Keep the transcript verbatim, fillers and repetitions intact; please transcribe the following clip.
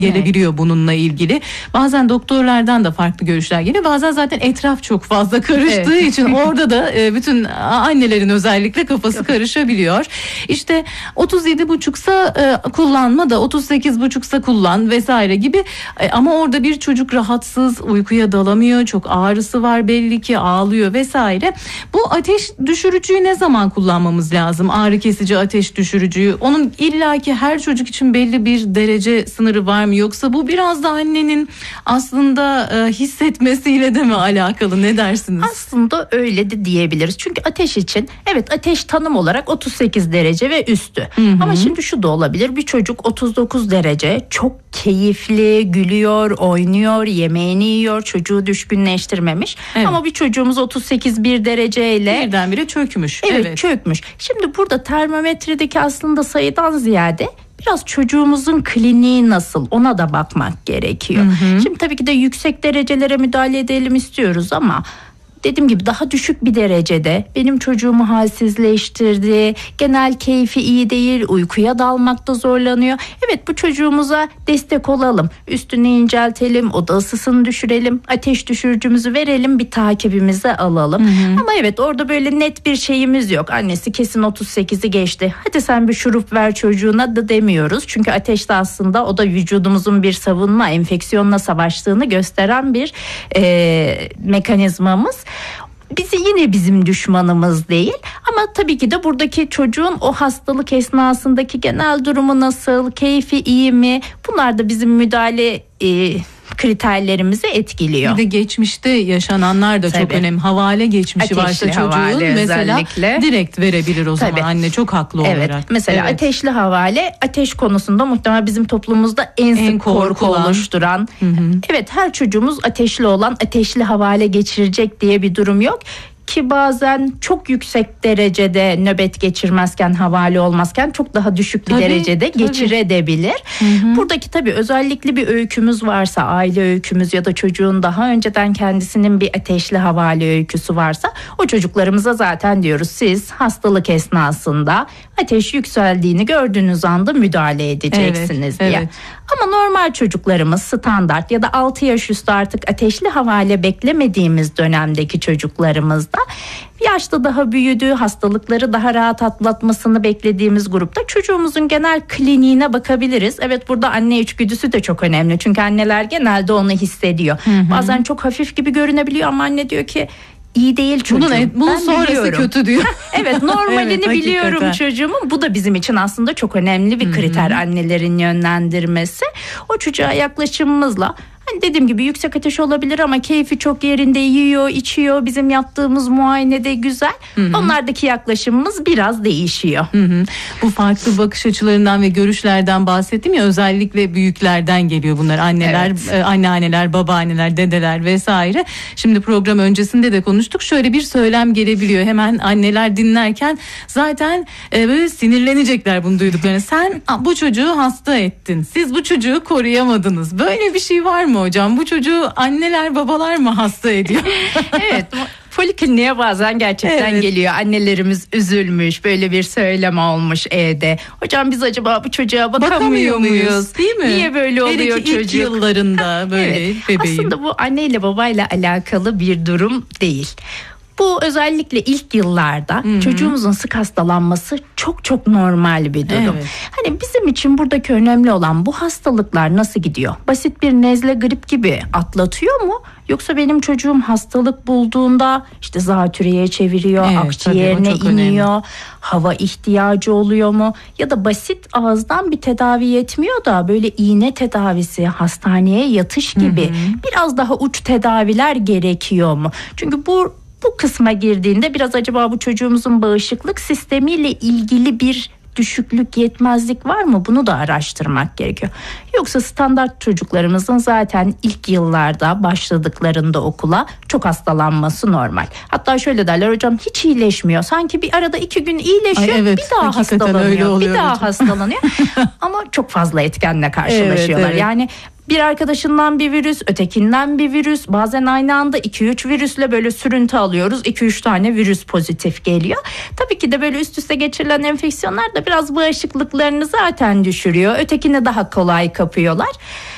gelebiliyor evet. bununla ilgili. Bazen doktorlardan da farklı görüşler geliyor. Bazen zaten etraf çok fazla karıştığı evet. için orada da bütün annelerin özellikle kafası karışabiliyor. İşte otuz yedi buçuksa kullanma da otuz sekiz buçuksa kullan vesaire gibi. Ama orada bir çocuk rahatsız, uykuya dalamıyor, çok ağrısı var belli ki, ağlıyor vesaire. Bu ateş düşürücüyü ne zaman kullanmamız lazım? Ağrı kesici ateş düşürücüyü. Onun illaki her çocuk için belli bir derece sınırı var mı? Yoksa bu biraz da annenin aslında e, hissetmesiyle de mi alakalı? Ne dersiniz? Aslında öyle de diyebiliriz. Çünkü ateş için evet, ateş tanım olarak otuz sekiz derece ve üstü. Hı hı. Ama şimdi şu da olabilir. Bir çocuk otuz dokuz derece çok keyifli, gülüyor, oynuyor, yemeğini yiyor, çocuğu düşkünleştirmemiş. Evet. Ama bir çocuğumuz otuz sekiz bir dereceyle birdenbire çökmüş. Evet, evet, çökmüş. Şimdi burada termometredeki aslında sayıdan ziyade biraz çocuğumuzun kliniği nasıl, ona da bakmak gerekiyor. Hı hı. Şimdi tabii ki de yüksek derecelere müdahale edelim istiyoruz ama dediğim gibi daha düşük bir derecede benim çocuğumu halsizleştirdi, genel keyfi iyi değil, uykuya dalmakta zorlanıyor. Evet, bu çocuğumuza destek olalım, üstünü inceltelim, oda ısısını düşürelim, ateş düşürücümüzü verelim, bir takibimize alalım. Hı hı. Ama evet, orada böyle net bir şeyimiz yok. Annesi kesin otuz sekizi geçti, hadi sen bir şurup ver çocuğuna da demiyoruz. Çünkü ateşte aslında o da vücudumuzun bir savunma, enfeksiyonla savaştığını gösteren bir e, mekanizmamız. Bizi yine bizim düşmanımız değil ama tabii ki de buradaki çocuğun o hastalık esnasındaki genel durumu nasıl, keyfi iyi mi, bunlar da bizim müdahale e, kriterlerimizi etkiliyor. Bir de geçmişte yaşananlar da tabii çok önemli. Havale geçmişi ateşli varsa çocuğun mesela özellikle direkt verebilir o zaman. Tabii. Anne çok haklı evet. olarak. Mesela evet. ateşli havale, ateş konusunda muhtemelen bizim toplumumuzda en, en sık korku korkulan. oluşturan. Hı hı. Evet, her çocuğumuz ateşli olan, ateşli havale geçirecek diye bir durum yok. Ki bazen çok yüksek derecede nöbet geçirmezken, havale olmazken çok daha düşük bir tabii, derecede tabii. geçirebilir. Hı hı. Buradaki tabii özellikle bir öykümüz varsa, aile öykümüz ya da çocuğun daha önceden kendisinin bir ateşli havale öyküsü varsa, o çocuklarımıza zaten diyoruz siz hastalık esnasında ateş yükseldiğini gördüğünüz anda müdahale edeceksiniz evet, diye. Evet. Ama normal çocuklarımız standart ya da altı yaş üstü artık ateşli havale beklemediğimiz dönemdeki çocuklarımızda, yaşta daha büyüdüğü, hastalıkları daha rahat atlatmasını beklediğimiz grupta çocuğumuzun genel kliniğine bakabiliriz. Evet, burada anne içgüdüsü de çok önemli. Çünkü anneler genelde onu hissediyor. Hı hı. Bazen çok hafif gibi görünebiliyor ama anne diyor ki İyi değil çocuğum. Bunun, bunun sonrası biliyorum. Kötü diyor. Evet, normalini evet, biliyorum çocuğumun. Bu da bizim için aslında çok önemli bir kriter, Hı-hı. annelerin yönlendirmesi. O çocuğa yaklaşımımızla, hani dediğim gibi yüksek ateş olabilir ama keyfi çok yerinde, yiyor, içiyor. Bizim yaptığımız muayenede güzel. Hı-hı. Onlardaki yaklaşımımız biraz değişiyor. Hı-hı. Bu farklı bakış açılarından ve görüşlerden bahsettim ya, özellikle büyüklerden geliyor bunlar. Anneler, evet. anneanneler, babaanneler, dedeler vesaire. Şimdi program öncesinde de konuştuk. Şöyle bir söylem gelebiliyor. Hemen anneler dinlerken zaten e, böyle sinirlenecekler bunu duyduklarına. Sen bu çocuğu hasta ettin. Siz bu çocuğu koruyamadınız. Böyle bir şey var mı hocam? Bu çocuğu anneler babalar mı hasta ediyor? Evet. Polikliniğe bazen gerçekten evet. geliyor. Annelerimiz üzülmüş, böyle bir söylem olmuş evde. Hocam biz acaba bu çocuğa bakamıyor, bakamıyor muyuz? muyuz? Değil mi? Niye böyle oluyor Belki çocuk? İlk yıllarında böyle evet. bebeğim. Aslında bu anneyle babayla alakalı bir durum değil. Bu özellikle ilk yıllarda Hı-hı. çocuğumuzun sık hastalanması çok çok normal bir durum. Evet. Hani bizim için buradaki önemli olan, bu hastalıklar nasıl gidiyor? Basit bir nezle, grip gibi atlatıyor mu? Yoksa benim çocuğum hastalık bulduğunda işte zatürreye çeviriyor, evet, akciğerine iniyor, önemli. Hava ihtiyacı oluyor mu? Ya da basit ağızdan bir tedavi yetmiyor da böyle iğne tedavisi, hastaneye yatış gibi Hı-hı. biraz daha uç tedaviler gerekiyor mu? Çünkü bu Bu kısma girdiğinde biraz acaba bu çocuğumuzun bağışıklık sistemiyle ilgili bir düşüklük, yetmezlik var mı? Bunu da araştırmak gerekiyor. Yoksa standart çocuklarımızın zaten ilk yıllarda başladıklarında okula çok hastalanması normal. Hatta şöyle derler, hocam hiç iyileşmiyor. Sanki bir arada iki gün iyileşiyor, Ay evet, bir daha hastalanıyor, bir daha hocam. hastalanıyor. Ama çok fazla etkenle karşılaşıyorlar. Evet, evet. Yani bir arkadaşından bir virüs, ötekinden bir virüs, bazen aynı anda iki üç virüsle böyle sürüntü alıyoruz. iki üç tane virüs pozitif geliyor. Tabii ki de böyle üst üste geçirilen enfeksiyonlar da biraz bağışıklıklarını zaten düşürüyor. Ötekini daha kolay kapıyorlar.